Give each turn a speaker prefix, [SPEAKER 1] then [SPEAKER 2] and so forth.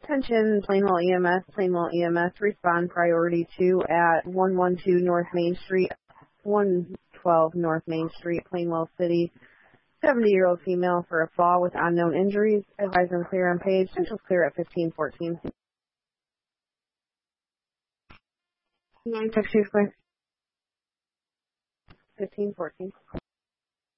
[SPEAKER 1] Attention, Plainwell EMS, respond priority 2 at 112 North Main Street, 112 North Main Street, Plainwell City. 70-year-old female for a fall with unknown injuries. Advise them clear on page. Central's clear at 1514. 962 clear. 1514.